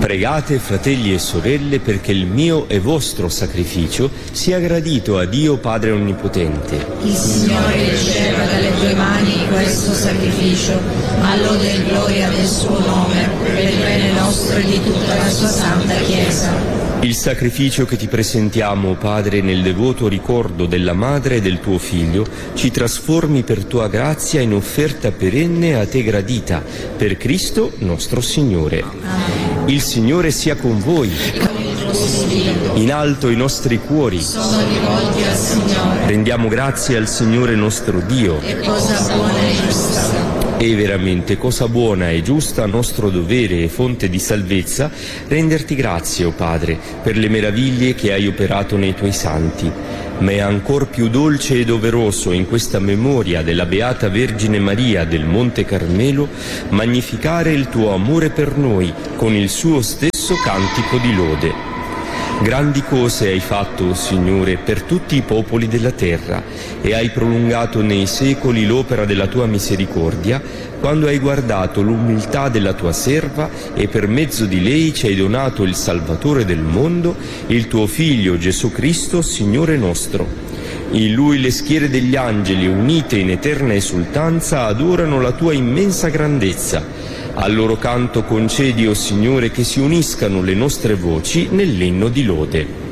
Pregate, fratelli e sorelle, perché il mio e vostro sacrificio sia gradito a Dio Padre Onnipotente. Il Signore riceva dalle tue mani questo sacrificio, a lode e gloria del suo nome, per il bene nostro e di tutta la sua santa Chiesa. Il sacrificio che ti presentiamo, Padre, nel devoto ricordo della madre e del tuo figlio, ci trasformi per tua grazia in offerta perenne a te gradita, per Cristo nostro Signore. Amen. Il Signore sia con voi. Con il tuo spirito. In alto i nostri cuori. Sono rivolti al Signore. Rendiamo grazie al Signore nostro Dio. È cosa buona e giusta. È veramente cosa buona e giusta, nostro dovere e fonte di salvezza, renderti grazie, o Padre, per le meraviglie che hai operato nei tuoi santi. Ma è ancor più dolce e doveroso in questa memoria della Beata Vergine Maria del Monte Carmelo magnificare il tuo amore per noi con il suo stesso cantico di lode. Grandi cose hai fatto, o Signore, per tutti i popoli della terra, e hai prolungato nei secoli l'opera della tua misericordia, quando hai guardato l'umiltà della tua serva e per mezzo di lei ci hai donato il Salvatore del mondo, il tuo Figlio Gesù Cristo, Signore nostro. In Lui le schiere degli angeli, unite in eterna esultanza, adorano la tua immensa grandezza. Al loro canto concedi, o Signore, che si uniscano le nostre voci nell'inno di lode.